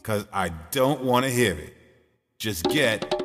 'cause I don't want to hear it. Just get